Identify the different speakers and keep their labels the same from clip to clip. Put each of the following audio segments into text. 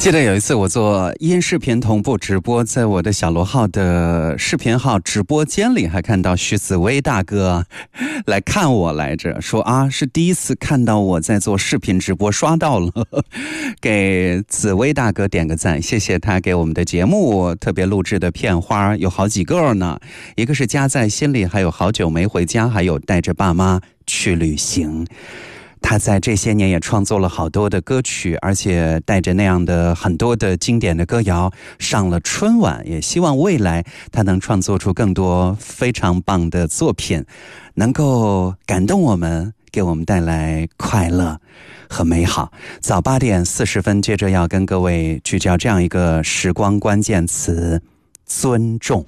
Speaker 1: 记得有一次我做音视频同步直播，在我的小罗号的视频号直播间里，还看到徐子薇大哥来看我来着，说啊是第一次看到我在做视频直播，刷到了，给子薇大哥点个赞，谢谢他给我们的节目特别录制的片花，有好几个呢，一个是家在心里，还有好久没回家，还有带着爸妈去旅行。他在这些年也创作了好多的歌曲，而且带着那样的很多的经典的歌谣上了春晚，也希望未来他能创作出更多非常棒的作品，能够感动我们，给我们带来快乐和美好。早8点40分，接着要跟各位聚焦这样一个时光关键词：尊重。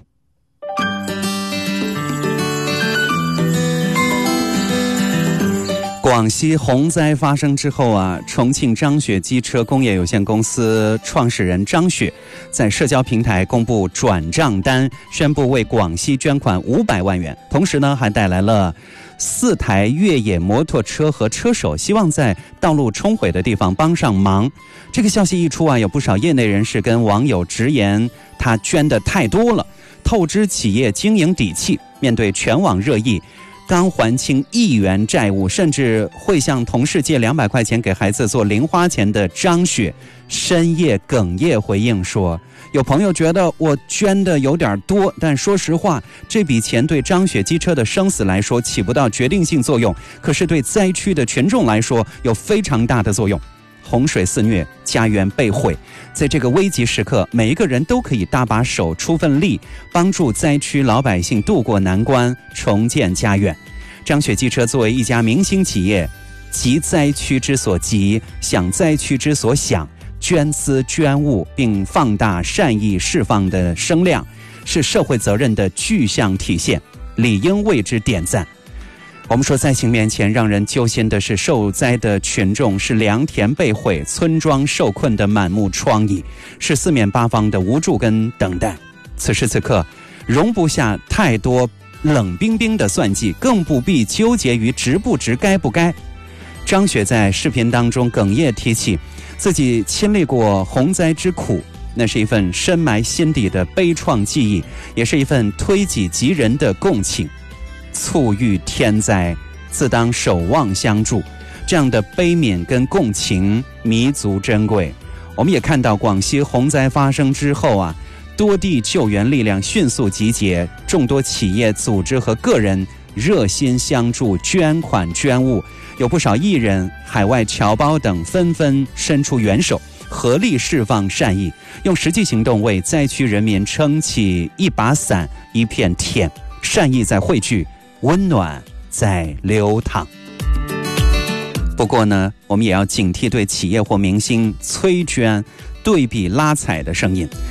Speaker 1: 广西洪灾发生之后啊，重庆张雪机车工业有限公司创始人张雪在社交平台公布转账单，宣布为广西捐款500万元，同时呢还带来了4台越野摩托车和车手，希望在道路冲毁的地方帮上忙。这个消息一出啊，有不少业内人士跟网友直言他捐的太多了，透支企业经营底气。面对全网热议刚还清1元债务，甚至会向同事借200块钱给孩子做零花钱的张雪，深夜哽咽回应说，有朋友觉得我捐的有点多，但说实话，这笔钱对张雪机车的生死来说起不到决定性作用，可是对灾区的群众来说有非常大的作用。洪水肆虐，家园被毁，在这个危急时刻，每一个人都可以搭把手出份力，帮助灾区老百姓渡过难关，重建家园。张雪机车作为一家明星企业，急灾区之所急，想灾区之所想，捐资捐物并放大善意释放的声量，是社会责任的具象体现，理应为之点赞。我们说，灾情面前让人揪心的是受灾的群众，是良田被毁，村庄受困的满目疮痍，是四面八方的无助跟等待。此时此刻，容不下太多冷冰冰的算计，更不必纠结于值不值该不该。张雪在视频当中哽咽提起自己亲历过洪灾之苦，那是一份深埋心底的悲怆记忆，也是一份推己及人的共情。促遇天灾，自当守望相助，这样的悲悯跟共情弥足珍贵。我们也看到广西洪灾发生之后啊，多地救援力量迅速集结，众多企业组织和个人热心相助，捐款捐物，有不少艺人、海外侨胞等纷纷伸出援手，合力释放善意，用实际行动为灾区人民撑起一把伞一片天，善意在汇聚，温暖在流淌。不过呢，我们也要警惕对企业或明星催捐、对比拉踩的声音。